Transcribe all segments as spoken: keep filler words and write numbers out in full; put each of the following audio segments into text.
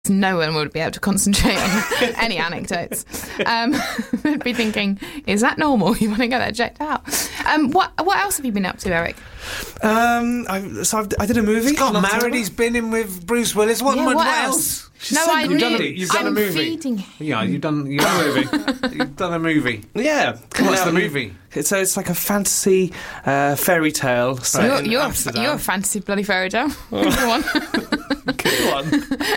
no one would be able to concentrate on any anecdotes. Um, they'd be thinking, is that normal? You want to get that checked out? Um, what what else have you been up to, Eric? Um, I, so I've, I did a movie. He's got Not married. terrible. He's been in with Bruce Willis. What, Yeah, what, what what else? else? No, said I you've done really- it. You've done I'm a movie. feeding. Yeah, you've done. You've done a movie. You've done a movie. Yeah. What's the movie? It's, it's like a fantasy uh, fairy tale set You're, in you're, a, Amsterdam. you're a fantasy bloody fairy tale. Go on. Good one.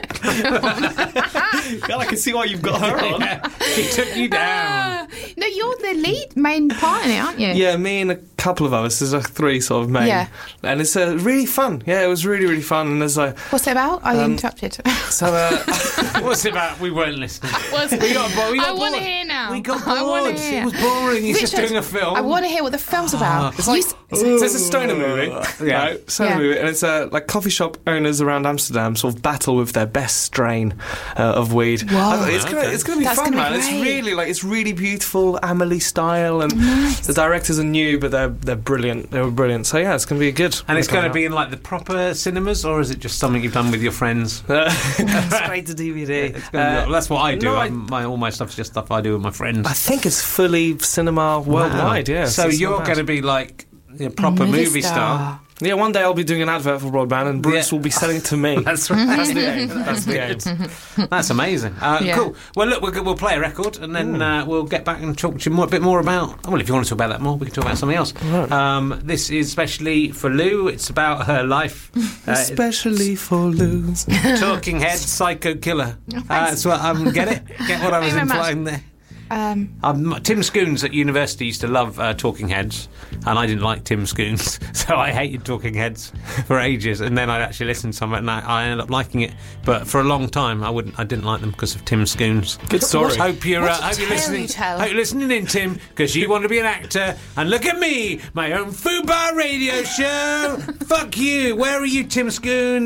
God, I can see why you've got her on. He took you down. Ah, no, you're the lead main part in it, aren't you? Yeah, me and a couple of others. There's like three sort of main. Yeah. And it's uh, really fun. Yeah, it was really, really fun. And there's like... What's it about? I Um, interrupted. So, uh... What's it about? We weren't listening. What's We got, bo- we got I want to bored. hear now. We got I wanna bored. hear. It was boring. He's just Richard, doing a film. I want to hear what the film's about. It's like, You s- so it's a stoner movie, Yeah. right? Stoner Yeah. movie, and it's uh, like coffee shop owners around Amsterdam sort of battle with their best strain uh, of weed. Whoa. I thought it's gonna, Okay. it's gonna be That's fun, gonna be man. It's great. really like it's really beautiful, Amelie style, and Nice. the directors are new, but they're they're brilliant. They were brilliant. So yeah, it's gonna be good. And it's going to to be in like the proper cinemas, or is it just something you've done with your friends? straight to D V D. It's gonna be, Uh, well, that's what I do. no, I- I'm- my all my stuff's just stuff I do with my friends. I think it's fully cinema worldwide. Wow. Yeah. So it's not you're bad. going to be like a proper movie star. Yeah, one day I'll be doing an advert for broadband, and Bruce Yeah. will be selling it to me. That's right. That's the aim. That's the aim. That's amazing. Uh, Yeah. Cool. Well, look, we'll, we'll play a record and then uh, we'll get back and talk to you more, a bit more about. Well, if you want to talk about that more, we can talk about something else. Right. Um, this is especially for Lou. It's about her life. Uh, Especially for Lou. Talking Head, Psycho Killer. Oh, Uh, thanks. so um, get it? Get what I was Thank you very much. implying there. Um, Um, Tim Scoons at university used to love uh, Talking Heads, and I didn't like Tim Scoons, so I hated Talking Heads for ages. And then I actually listened to some of it, and I, I ended up liking it. But for a long time, I wouldn't. I didn't like them because of Tim Scoons. Good story. Hope you're, uh, What a hope you're tale listening. you tell. Hope you're listening in, Tim, because you want to be an actor. And look at me, my own Fubar radio show. Fuck you. Where are you, Tim Scoons?